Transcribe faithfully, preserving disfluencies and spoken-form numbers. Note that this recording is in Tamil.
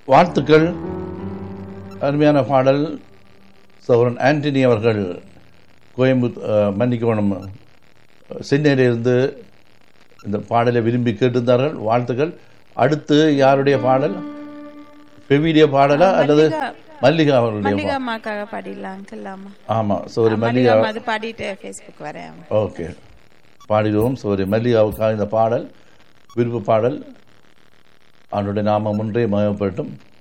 வாழ்த்துக்கள். அருமையான பாடல். சௌரன் ஆண்டனி அவர்கள் கோயம்புத்தூர் மன்னிக்கோணம் சென்னையிலிருந்து இந்த பாடலை விரும்பி கேட்டிருந்தார்கள். வாழ்த்துக்கள். அடுத்து யாருடைய பாடல்? பெவிலிய பாடலா அல்லது மல்லிகா அவர்களுடைய? ஆமா, சோரி மல்லிகா வரேன். ஓகே, பாடிடுவோம். சோரி மல்லிகாவுக்காக இந்த பாடல் விருப்ப பாடல். அவனுடைய நாமம் ஒன்றே மயப்பட்டும்.